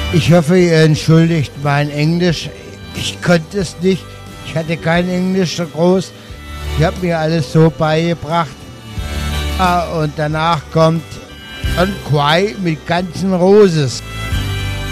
Ich hoffe, ihr entschuldigt mein Englisch. Ich konnte es nicht. Ich hatte kein Englisch so groß. Ich habe mir alles so beigebracht. Und danach kommt Unquiet mit ganzen Roses.